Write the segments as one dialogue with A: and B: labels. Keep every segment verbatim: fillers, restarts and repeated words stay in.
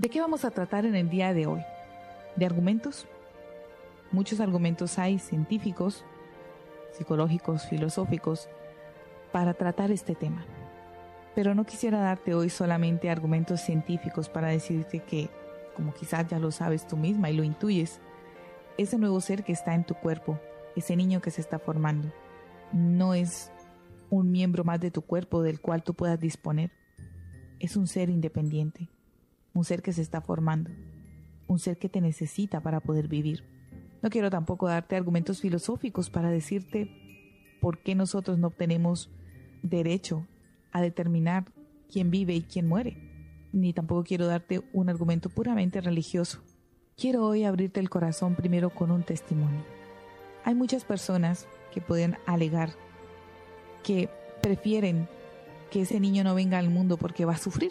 A: ¿De qué vamos a tratar en el día de hoy? ¿De argumentos? Muchos argumentos hay científicos, psicológicos, filosóficos, para tratar este tema. Pero no quisiera darte hoy solamente argumentos científicos para decirte que, como quizás ya lo sabes tú misma y lo intuyes, ese nuevo ser que está en tu cuerpo, ese niño que se está formando, no es un miembro más de tu cuerpo del cual tú puedas disponer. Es un ser independiente, un ser que se está formando, un ser que te necesita para poder vivir. No quiero tampoco darte argumentos filosóficos para decirte por qué nosotros no tenemos derecho a determinar quién vive y quién muere. Ni tampoco quiero darte un argumento puramente religioso. Quiero hoy abrirte el corazón primero con un testimonio. Hay muchas personas que pueden alegar que prefieren que ese niño no venga al mundo porque va a sufrir,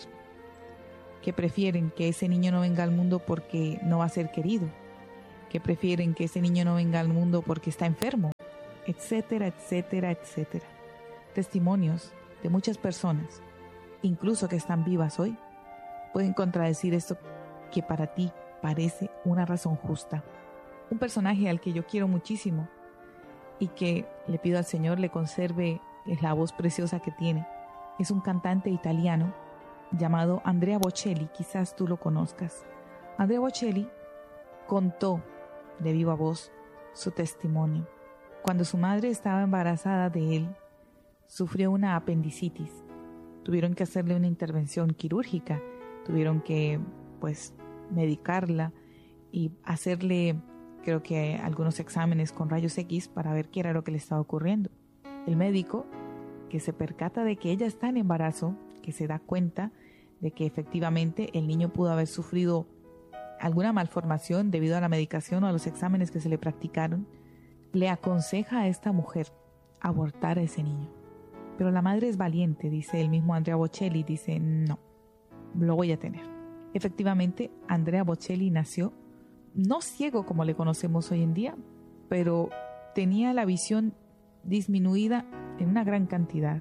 A: que prefieren que ese niño no venga al mundo porque no va a ser querido, que prefieren que ese niño no venga al mundo porque está enfermo, etcétera, etcétera, etcétera. Testimonios de muchas personas, incluso que están vivas hoy, pueden contradecir esto que para ti parece una razón justa. Un personaje al que yo quiero muchísimo y que le pido al Señor le conserve la voz preciosa que tiene, es un cantante italiano llamado Andrea Bocelli. Quizás tú lo conozcas. Andrea Bocelli contó de viva voz su testimonio. Cuando su madre estaba embarazada de él, sufrió una apendicitis. Tuvieron que hacerle una intervención quirúrgica, tuvieron que, pues, medicarla y hacerle, creo que algunos exámenes con rayos X para ver qué era lo que le estaba ocurriendo. El médico, que se percata de que ella está en embarazo, que se da cuenta de que efectivamente el niño pudo haber sufrido alguna malformación debido a la medicación o a los exámenes que se le practicaron, le aconseja a esta mujer abortar a ese niño. Pero la madre es valiente, dice el mismo Andrea Bocelli, dice no, lo voy a tener. Efectivamente, Andrea Bocelli nació, no ciego como le conocemos hoy en día, pero tenía la visión disminuida en una gran cantidad.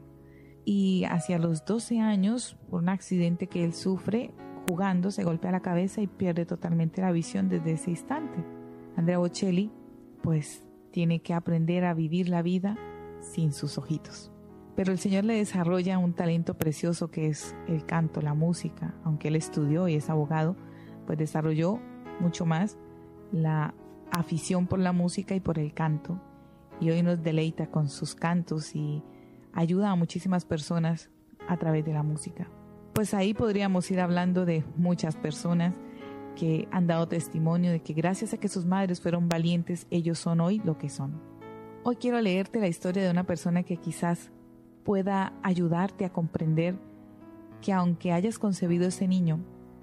A: Y hacia los doce años, por un accidente que él sufre, jugando, se golpea la cabeza y pierde totalmente la visión desde ese instante. Andrea Bocelli, pues, tiene que aprender a vivir la vida sin sus ojitos. Pero el Señor le desarrolla un talento precioso que es el canto, la música. Aunque él estudió y es abogado, pues desarrolló mucho más la afición por la música y por el canto. Y hoy nos deleita con sus cantos y ayuda a muchísimas personas a través de la música. Pues ahí podríamos ir hablando de muchas personas que han dado testimonio de que gracias a que sus madres fueron valientes, ellos son hoy lo que son. Hoy quiero leerte la historia de una persona que quizás pueda ayudarte a comprender que aunque hayas concebido ese niño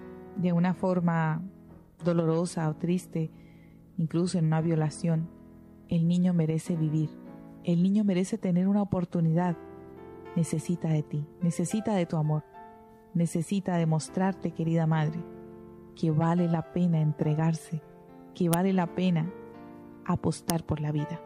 A: de una forma dolorosa o triste, incluso en una violación, el niño merece vivir. El niño merece tener una oportunidad. Necesita de ti, necesita de tu amor, necesita demostrarte, querida madre, que vale la pena entregarse, que vale la pena apostar por la vida.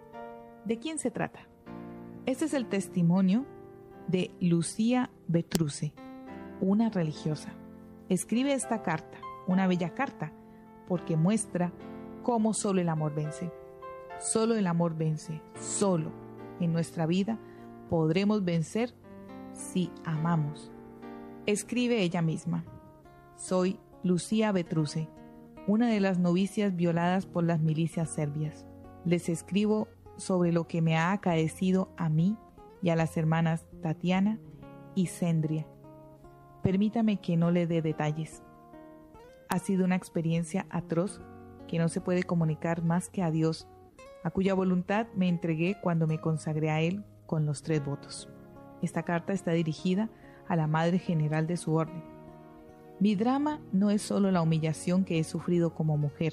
A: ¿De quién se trata? Este es el testimonio de Lucía Vetruce, una religiosa. Escribe esta carta, una bella carta, porque muestra cómo solo el amor vence. Solo el amor vence, solo en nuestra vida podremos vencer si amamos. Escribe ella misma: soy Lucía Vetruce, una de las novicias violadas por las milicias serbias. Les escribo sobre lo que me ha acaecido a mí y a las hermanas Tatiana y Sendria. Permítame que no le dé detalles. Ha sido una experiencia atroz que no se puede comunicar más que a Dios, a cuya voluntad me entregué cuando me consagré a Él con los tres votos. Esta carta está dirigida a la Madre General de su orden. Mi drama no es solo la humillación que he sufrido como mujer,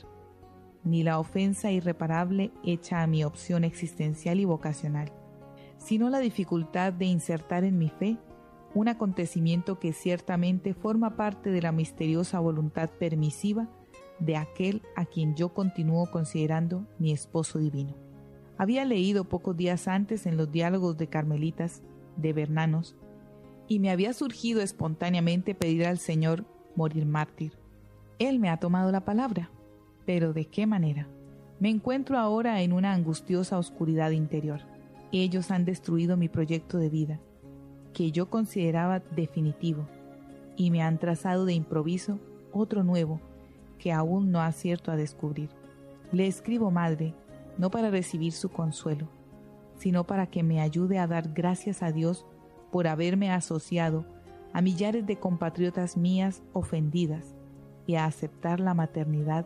A: ni la ofensa irreparable hecha a mi opción existencial y vocacional, sino la dificultad de insertar en mi fe un acontecimiento que ciertamente forma parte de la misteriosa voluntad permisiva de aquel a quien yo continúo considerando mi esposo divino. Había leído pocos días antes en los diálogos de Carmelitas de Bernanos y me había surgido espontáneamente pedir al Señor morir mártir, Él me ha tomado la palabra. ¿Pero de qué manera? Me encuentro ahora en una angustiosa oscuridad interior. Ellos han destruido mi proyecto de vida, que yo consideraba definitivo, y me han trazado de improviso otro nuevo que aún no acierto a descubrir. Le escribo, madre, no para recibir su consuelo, sino para que me ayude a dar gracias a Dios por haberme asociado a millares de compatriotas mías ofendidas y a aceptar la maternidad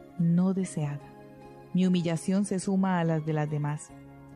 A: no deseada. Mi humillación se suma a las de las demás,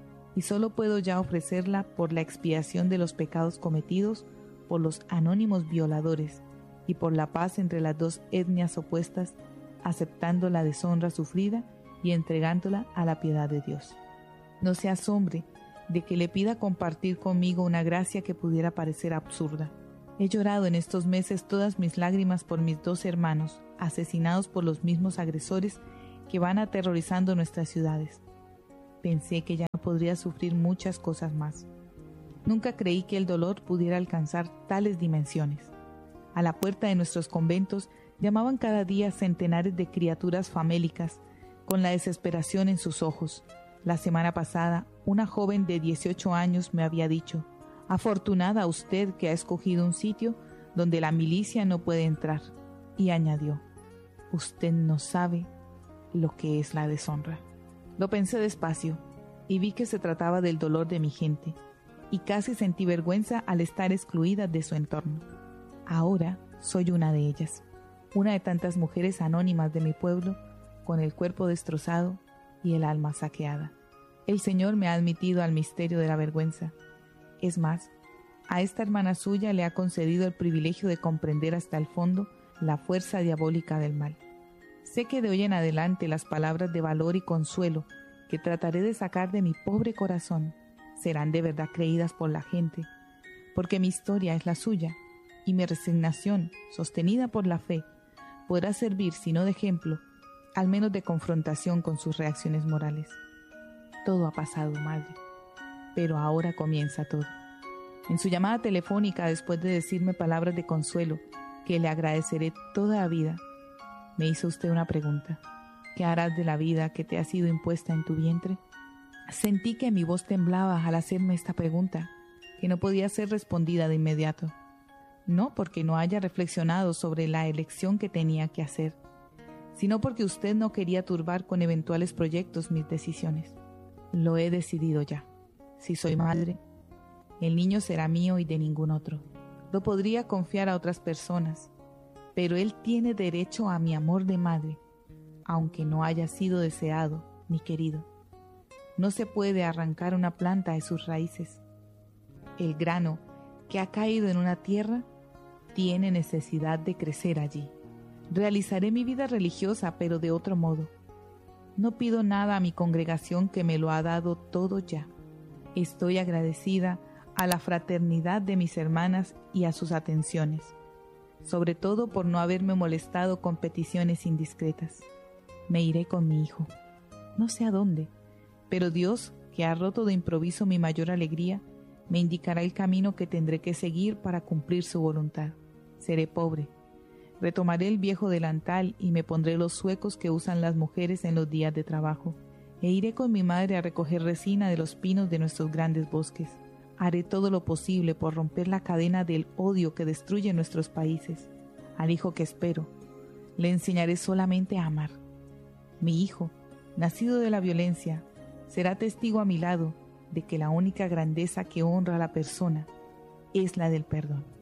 A: y solo puedo ya ofrecerla por la expiación de los pecados cometidos por los anónimos violadores y por la paz entre las dos etnias opuestas, aceptando la deshonra sufrida y entregándola a la piedad de Dios. No se asombre de que le pida compartir conmigo una gracia que pudiera parecer absurda. He llorado en estos meses todas mis lágrimas por mis dos hermanos, asesinados por los mismos agresores que van aterrorizando nuestras ciudades. Pensé que ya no podría sufrir muchas cosas más. Nunca creí que el dolor pudiera alcanzar tales dimensiones. A la puerta de nuestros conventos llamaban cada día centenares de criaturas famélicas, con la desesperación en sus ojos. La semana pasada, una joven de dieciocho años me había dicho: «Afortunada usted que ha escogido un sitio donde la milicia no puede entrar». Y añadió: «Usted no sabe lo que es la deshonra». Lo pensé despacio y vi que se trataba del dolor de mi gente, y casi sentí vergüenza al estar excluida de su entorno. Ahora soy una de ellas, una de tantas mujeres anónimas de mi pueblo, con el cuerpo destrozado y el alma saqueada. El Señor me ha admitido al misterio de la vergüenza. Es más, a esta hermana suya le ha concedido el privilegio de comprender hasta el fondo la fuerza diabólica del mal. Sé que de hoy en adelante las palabras de valor y consuelo que trataré de sacar de mi pobre corazón serán de verdad creídas por la gente, porque mi historia es la suya, y mi resignación, sostenida por la fe, podrá servir, si no de ejemplo, al menos de confrontación con sus reacciones morales. Todo ha pasado, madre, pero ahora comienza todo. En su llamada telefónica, después de decirme palabras de consuelo que le agradeceré toda la vida, me hizo usted una pregunta: ¿qué harás de la vida que te ha sido impuesta en tu vientre? Sentí que mi voz temblaba al hacerme esta pregunta, que no podía ser respondida de inmediato. No porque no haya reflexionado sobre la elección que tenía que hacer, sino porque usted no quería turbar con eventuales proyectos mis decisiones. Lo he decidido ya. Si soy madre, el niño será mío y de ningún otro. Lo podría confiar a otras personas, pero él tiene derecho a mi amor de madre, aunque no haya sido deseado ni querido. No se puede arrancar una planta de sus raíces. El grano que ha caído en una tierra tiene necesidad de crecer allí. Realizaré mi vida religiosa, pero de otro modo. No pido nada a mi congregación, que me lo ha dado todo ya. Estoy agradecida a la fraternidad de mis hermanas y a sus atenciones, sobre todo por no haberme molestado con peticiones indiscretas. Me iré con mi hijo. No sé a dónde, pero Dios, que ha roto de improviso mi mayor alegría, me indicará el camino que tendré que seguir para cumplir su voluntad. Seré pobre. Retomaré el viejo delantal y me pondré los zuecos que usan las mujeres en los días de trabajo, e iré con mi madre a recoger resina de los pinos de nuestros grandes bosques. Haré todo lo posible por romper la cadena del odio que destruye nuestros países. Al hijo que espero, le enseñaré solamente a amar. Mi hijo, nacido de la violencia, será testigo a mi lado de que la única grandeza que honra a la persona es la del perdón.